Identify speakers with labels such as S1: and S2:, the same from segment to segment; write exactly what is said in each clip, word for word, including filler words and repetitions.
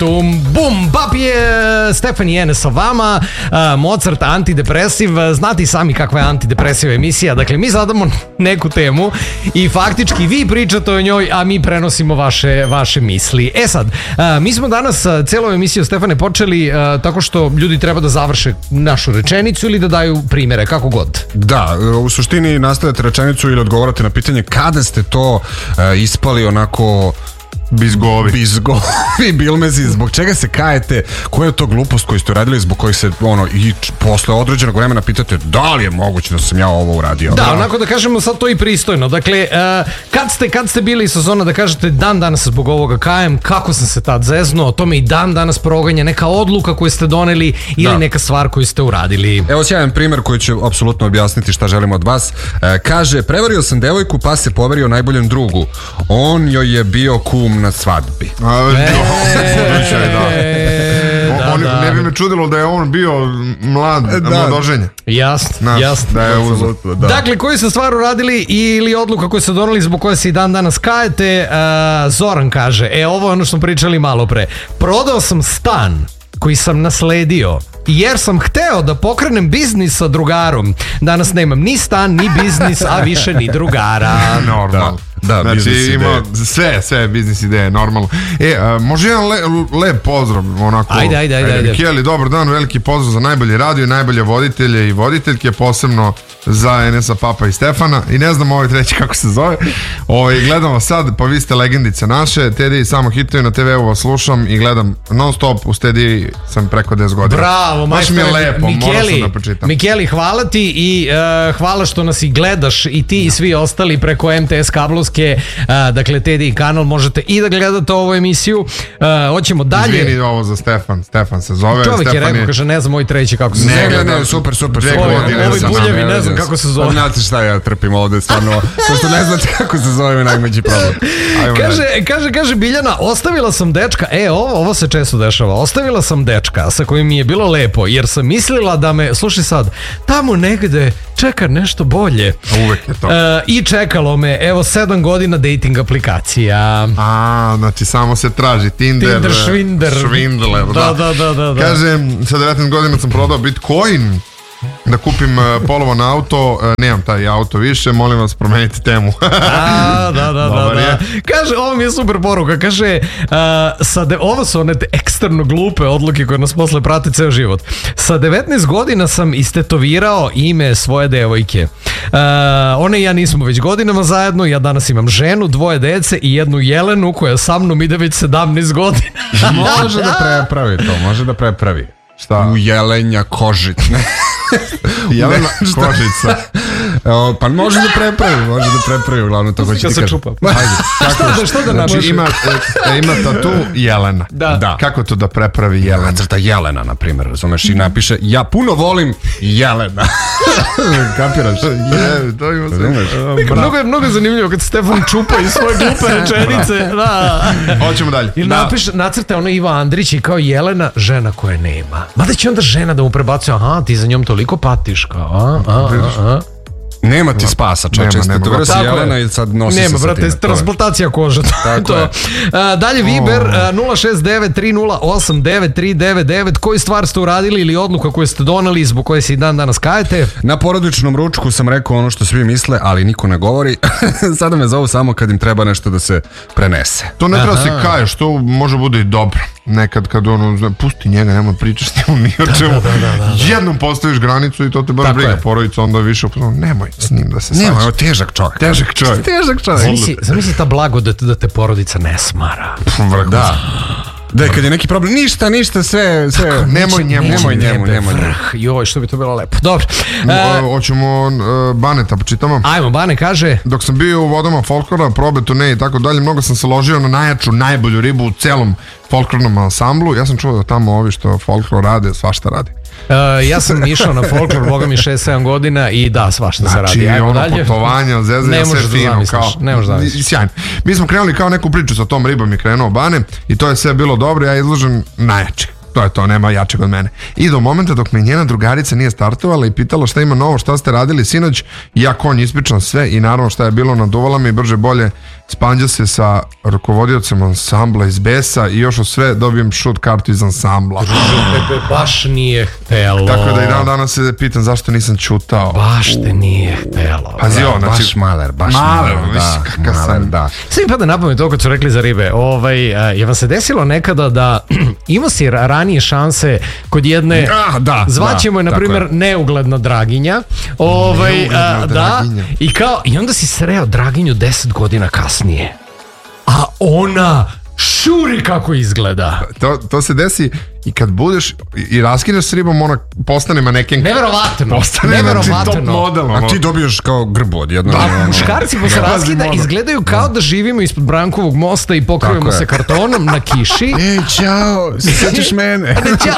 S1: Tum, bum, bap je Stefan i Ene sa vama, uh, Mozart antidepresiv, znate i sami kakva je antidepresiva emisija, dakle mi zadamo neku temu i faktički vi pričate o njoj, a mi prenosimo vaše, vaše misli. E sad, uh, mi smo danas uh, celu emisiju, Stefane, počeli uh, tako što ljudi treba da završe našu rečenicu ili da daju primere, kako god.
S2: Da, u suštini nastavljate rečenicu ili odgovarate na pitanje kada ste to uh, ispali onako...
S3: Bizgovi.
S2: Bizgovi, bilmezi, zbog čega se kajete, koja je to glupost koju ste uradili, zbog kojih se, ono, i posle određenog vremena pitate da li je moguće da sam ja ovo uradio.
S1: Da, onako da kažemo sad to i pristojno. Dakle, uh, kad ste, kad ste bili sa zona da kažete dan danas zbog ovoga kajem, kako sam se tad zeznuo, to me i dan danas proganja, neka odluka koju ste doneli ili da. Neka stvar koju ste uradili.
S2: Evo sjajan primjer koji će apsolutno objasniti šta želimo od vas. E, kaže, prevario sam devojku pa se poverio najboljem drugu. On joj je bio kum na svadbi.
S3: A, e, da. Da, on, da. Ne bi me čudilo da je on bio mlad, da. Mladoženje.
S1: Jasno, jasno.
S3: Da je uzor.
S1: Da. Dakle, koji ste stvar uradili ili odluka koju ste doneli zbog koje se i dan danas kajete, uh, Zoran kaže, e ovo je ono što smo pričali malo pre. Prodao sam stan koji sam nasledio jer sam hteo da pokrenem biznis sa drugarom. Danas nemam ni stan, ni biznis, a više ni drugara.
S3: Normalno.
S2: Da,
S3: znači ima sve, sve biznis ideje, normalno. E, a, može jedan le, lep pozdrav, onako.
S1: Ajde, ajde, ajde. ajde.
S3: Mikeli, dobar dan, veliki pozdrav za najbolje radio i najbolje voditelje i voditeljke, posebno za Enesa, Papa i Stefana. I ne znam ovaj treći kako se zove. Ovaj, gledamo sad, pa vi ste legendice naše. Teddy samo hituju na te ve u vas slušam i gledam non stop. U Teddy sam preko deset godina.
S1: Bravo,
S3: baš mi je lepo,
S1: Mikeli,
S3: da pročitam.
S1: Mikeli, hvala ti i uh, hvala što nas i gledaš i ti i svi ostali preko em te es kablovske. Uh, dakle, Teddy kanal, možete i da gledate ovu emisiju. Uh, hoćemo dalje.
S3: Izvini ovo za Stefan, Stefan se zove.
S1: Čovjek
S3: Stefan
S1: je rekao, je... kaže, ne znam, moj treći kako se
S2: ne,
S1: zove.
S2: Ne, ne, super, super.
S1: Ovi buljevi, ne znam kako se zove.
S2: Znate šta ja trpim ovdje, stvarno. Pošto ne znate kako se zove, najmeđi problem.
S1: Kaže, kaže, kaže Biljana, ostavila sam dečka, e, ovo, ovo se često dešava, ostavila sam dečka sa kojim mi je bilo lepo, jer sam mislila da me, slušaj sad, tamo negde čeka nešto bolje.
S3: Uvek je to.
S1: E, I čekalo me, evo, sedam godina dating aplikacija.
S3: A, znači samo se traži Tinder.
S1: Tinder, švinder.
S3: Švindler,
S1: da. Da, da, da, da.
S3: Kaže, sa devetnaest godina sam prodao Bitcoin da kupim uh, polovan auto, uh, nemam taj auto više, molim vas promenite temu.
S1: A, da, da, da, da. Kaže, ovo mi je super poruka, kaže, uh, sa de, ovo su one eksterno glupe odluke koje nas posle prate ceo život. Sa devetnaest godina sam istetovirao ime svoje devojke. Uh, one i ja nismo već godinama zajedno, ja danas imam ženu, dvoje dece i jednu Jelenu koja sa mnom ide već sedamnaest godina.
S2: Može da prepravi to, može da prepravi.
S3: Šta?
S2: U Jelenja Kožić.
S3: Jelena Kožica.
S2: O, pa može da prepravi, može da prepravi, uglavnom to hoće ti kažem.
S3: Ajde, kako,
S1: šta da napiše?
S3: Znači ima, e, ima tatu Jelena.
S1: Da.
S2: Da.
S3: Kako to da prepravi Jelena?
S2: Nacrta Jelena, na primjer, razumeš, i napiše ja puno volim Jelena. Kapiraš?
S3: Je, to ima se.
S1: Mnogo je, mnogo je zanimljivo kad Stefan čupa iz svoje glupe rečenice. Da.
S3: Hoćemo dalje.
S1: Ili
S3: da.
S1: napiše, nacrta ono Iva Andrić i kao Jelena, žena koje nema. Mada će onda žena da mu prebacuje, aha, ti za njom toliko patiš, kao, a, a, a, a.
S2: Nema ti spasa, čoče, stetovirao si Jelena i sad nosi se sa tim.
S1: Nema, brate, transplantacija koža.
S2: Tako je.
S1: Dalje Viber, nula šest devet tri nula osam devet tri devet devet. Koju stvar ste uradili ili odluka koju ste doneli zbog koje se i dan danas kajete?
S2: Na porodičnom ručku sam rekao ono što svi misle, ali niko ne govori. Sada me zovu samo kad im treba nešto da se prenese.
S3: To ne treba se kaješ, to može bude i dobro. Nekad kad ono, pusti njega, nema pričaš s njemu ni o čemu. Da, da, da, da. Jednom postaviš granicu i to te baš briga. Porodica onda više upoznao, nemoj s njim da se sađe.
S2: Nemoj, težak čovjek.
S3: Težak čovjek.
S2: Težak čovjek.
S1: Zamisli, zamisli ta blagodat da te porodica ne smara.
S2: Da. Da, kad je neki problem, ništa, ništa, sve, sve.
S3: Tako, nemoj njemu,
S2: nemoj njemu, nemoj njemu.
S1: Joj, što bi to bilo lepo. Dobro.
S3: Hoćemo uh, Baneta, počitamo.
S1: Ajmo, Bane kaže.
S3: Dok sam bio u vodama folklora, probe, turneje i tako dalje, mnogo sam se ložio na najjaču, najbolju ribu u celom folklornom ansamblu. Ja sam čuo da tamo ovi što folklor rade, svašta radi.
S1: Uh, ja sam išao na folklor, boga mi šest sedam godina i da, svašta
S3: znači,
S1: se radi.
S3: Znači, ono dalje. Putovanja, zezanja, sve fino. Kao,
S1: ne možeš da misliš.
S3: Sjajno. Mi smo krenuli kao neku priču sa tom ribom i krenuo Bane i to je sve bilo dobro, ja izložen najjače. to je to, nema jačeg od mene. I do momenta dok me njena drugarica nije startovala i pitala šta ima novo, šta ste radili sinoć, ja konj ispričam sve i naravno šta je bilo, naduvala me i brže bolje spanđa se sa rukovodiocem ansambla iz Besa i još o sve dobijem šut kartu iz ansambla.
S1: Tebe baš nije htelo.
S3: Tako da i dan danas se pitam zašto nisam čutao.
S1: Baš te nije htelo.
S3: Pazi ovo, znači...
S2: Baš maler, baš
S3: Maler,
S2: maler,
S3: viš,
S2: da,
S3: kakav
S2: maler,
S3: sam.
S2: da.
S1: Sve mi pada na pamet to kad su rekli za ribe. Ovaj, a, je vam se desilo nekada da imao si ra- ranije šanse kod jedne,
S2: Ah, da,
S1: zvaćemo je,
S2: da,
S1: na
S2: tako
S1: primjer,
S2: je.
S1: neugledna Draginja. Ovaj,
S3: Neugledna
S1: a, da,
S3: Draginja.
S1: i kao, i onda si sreo Draginju deset godina kasnije. A ona šuri kako izgleda.
S3: To, to se desi i kad budeš i, i raskineš s ribom, ona postane manekenka.
S1: Neverovatno.
S3: Postane
S1: Neverovatno.
S3: top model.
S2: A
S3: ono.
S2: ti dobiješ kao grbu odjedno.
S1: A muškarci posle raskida
S3: ono.
S1: izgledaju kao da živimo ispod Brankovog mosta i pokrivamo
S2: Tako je.
S1: se kartonom na kiši.
S2: Ej, čao, sjećaš mene?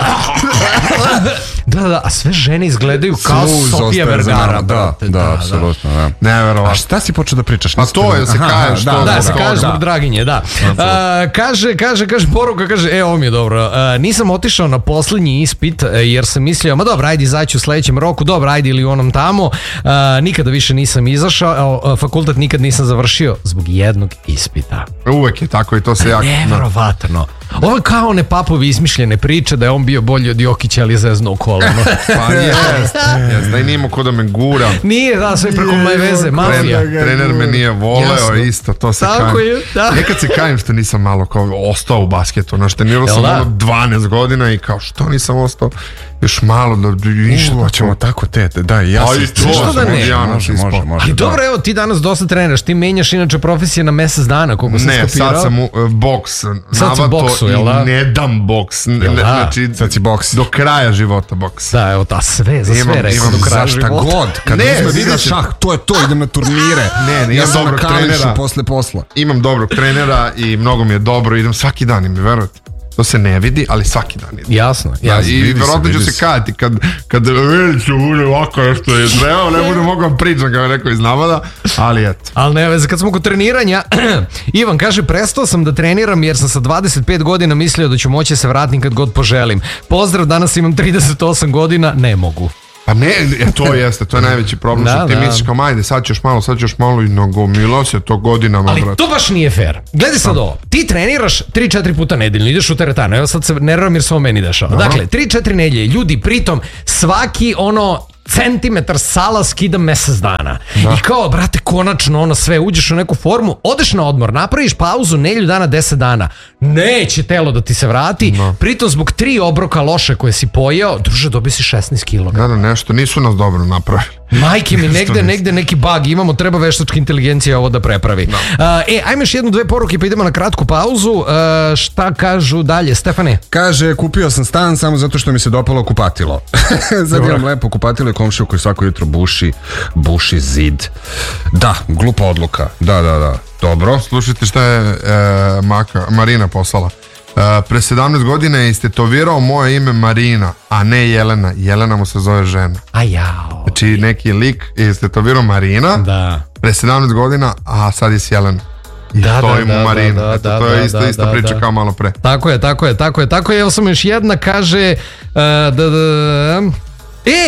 S1: Da, da, a sve žene izgledaju kao
S2: Sluz
S1: Sofija
S2: ostaje za
S1: Vergara.
S2: nama, Da,
S1: brate,
S2: da, apsolutno, da. A
S3: Neverovatno.
S2: šta si počeo da pričaš?
S3: Pa
S2: Nisi
S3: to
S2: te-
S3: je, se
S2: Aha,
S3: kažeš,
S2: da,
S3: to
S1: Da,
S3: da,
S1: se
S3: da,
S1: kaže
S3: da.
S1: zbog Draginje, da. A, kaže, kaže, kaže, poruka, kaže, e, ovo mi je dobro. A, nisam otišao na poslednji ispit, e, jer sam mislio, ma dobro, ajde izaći u sledećem roku, dobro, ajde ili u onom tamo. A, nikada više nisam izašao, a, fakultet nikad nisam završio zbog jednog ispita.
S3: Uvek je tako i to se jako...
S1: Neverovatno. Ovo je kao one papovi izmišljene priče da je on bio bolji od Jokića, ali je zeznuo koleno.
S3: Pa jest, jest, da i nimo ko da me gura.
S1: Nije, da, sve preko moje veze, mafija.
S3: Trener, trener me nije voleo,
S1: Jasno.
S3: isto, to se
S1: Tako
S3: kajem.
S1: je, da.
S3: Nekad se kajem što nisam malo kao ostao u basketu, znaš, trenirao
S1: Jel
S3: sam
S1: da?
S3: ono dvanaest godina i kao što nisam ostao još malo da ništa.
S2: U, ćemo tako te, da, i ja
S3: A
S2: se
S3: i to,
S1: Zašto da ne?
S3: ja
S2: Može, može, može.
S1: Ali
S2: da.
S1: dobro, evo, ti danas dosta treniraš, ti menjaš inače profesije na mesec dana, koliko sam
S3: Ne,
S1: skapirao.
S3: sad sam u uh, boks,
S1: si u
S3: navato
S1: boksu, jel da?
S3: i ne dam boks. Ne,
S1: Jel da?
S3: znači,
S2: Sad si boks.
S3: do kraja života boks.
S1: Da, evo, ta sve, za sve
S3: Imam-
S1: rekao
S3: imam
S1: do kraja
S2: Za šta
S1: života.
S2: god, kad
S3: Ne,
S2: uzme da igra
S3: vidjet ćete.
S2: šah, to je to, idem na turnire.
S3: Ne, ne,
S2: ja
S3: imam
S2: sam na
S3: dobrog
S2: kališu
S3: trenera.
S2: posle posla.
S3: Imam dobrog trenera i mnogo mi je dobro, idem svaki dan i mi verujete. To se ne vidi, ali svaki dan idem.
S1: Jasno,
S3: Ja,
S1: jasno.
S3: I
S2: vidi se,
S3: verovatno ću
S2: vidi
S3: se
S2: se.
S3: kajati kad, kad već bude ovako nešto je trebao, ne budem mogao pričam kao je rekao iz navada, ali eto.
S1: Ali ne veze, kad smo kod treniranja, Ivan kaže, prestao sam da treniram jer sam sa dvadeset pet godina mislio da ću moći se vratim kad god poželim. Pozdrav, danas imam trideset osam godina, ne mogu.
S3: Pa ne, e, to jeste, to je najveći problem,
S1: Da,
S3: što ti
S1: da.
S3: misliš kao majde, sad ćeš malo, sad ćeš malo i nagomilo se to godinama,
S1: Ali
S3: brate.
S1: to baš nije fair. Gledaj sad ovo, ti treniraš tri četiri puta nedeljno, ideš u teretanu, evo sad se nerviram jer se ovo meni dešava. Dakle, tri četiri nedelje, ljudi, pritom svaki ono centimetar sala skida mesec dana. I kao, brate, konačno ono sve, uđeš u neku formu, odeš na odmor, napraviš pauzu nedelju dana, deset dana. Neće telo da ti se vrati. Pritom zbog tri obroka loše koje si pojeo, druže, dobio si šesnaest kilograma.
S3: Da, da, nešto, nisu nas dobro napravili.
S1: Majke mi, negde, negde neki bug imamo, treba veštačka inteligencija ovo da prepravi. Uh, e, ajme još jednu, dve poruke pa idemo na kratku pauzu. Uh, šta kažu dalje, Stefane?
S2: Kaže, kupio sam stan samo zato što mi se dopalo kupatilo. Sad imam lepo kupatilo i komšiju koji svako jutro buši, buši zid. Da, glupa odluka. Da, da, da. Dobro.
S3: Slušajte šta je e, Maka, Marina poslala. E, pre sedamnaest godina je istetovirao moje ime Marina, a ne Jelena. Jelena mu se zove žena.
S1: A jao.
S3: Znači neki lik je istetovirao Marina
S1: Da.
S3: pre sedamnaest godina, a sad je s Jelena. I
S1: Da,
S3: stoji
S1: da,
S3: mu
S1: da,
S3: Marina.
S1: da,
S3: Eto,
S1: da,
S3: to je
S1: da,
S3: isto,
S1: da,
S3: ista
S1: da,
S3: priča
S1: da.
S3: kao malo pre.
S1: Tako je, tako je, tako je, tako je. Evo sam još jedna, kaže... Uh, da, da, e,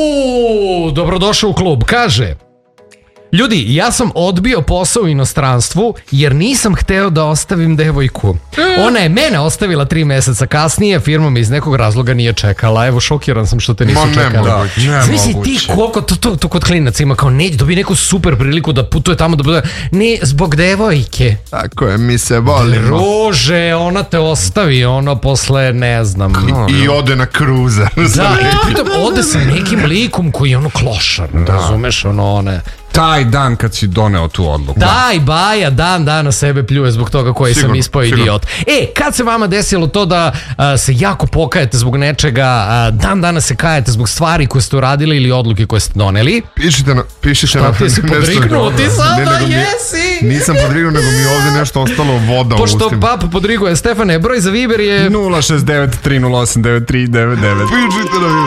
S1: u, dobrodošao u klub. Kaže... Ljudi, ja sam odbio posao u inostranstvu jer nisam hteo da ostavim devojku. Ona je mene ostavila tri meseca kasnije, firma me iz nekog razloga nije čekala. Evo, šokiran sam što te nisu
S3: Ma,
S1: čekali.
S3: nemoguće,
S1: Zamisli ti
S2: nemoguće.
S1: koliko to, to, to kod klinaca ima, kao neće, dobi neku super priliku da putuje tamo, da bude, ne, zbog devojke.
S3: Tako je, mi se volimo.
S1: Ruže, ona te ostavi, ono posle, ne znam.
S3: I ode na kruzer.
S1: Da, i pritom ode sa nekim likom koji je ono klošar, razumeš, ono, one...
S2: Taj dan kad si doneo tu odluku.
S1: Taj Baja dan dana sebe pljuje zbog toga koji sam
S3: Sigurno,
S1: ispao
S3: sigurno.
S1: idiot. E, kad se vama desilo to da a, se jako pokajete zbog nečega, a, dan dana se kajete zbog stvari koje ste uradili ili odluke koje ste doneli?
S3: Pišite na, pišite na...
S1: ti si
S3: nešto
S1: podrignuo,
S3: drugo.
S1: ti sada
S3: Ne, nego mi-
S1: jesi.
S3: Nisam podrignuo, nego mi je ovdje nešto ostalo voda u
S1: Pošto
S3: ustima.
S1: papa podriguje, Stefane, broj za Viber je...
S2: nula šest devet tri nula osam devet tri devet devet.
S3: Pišite na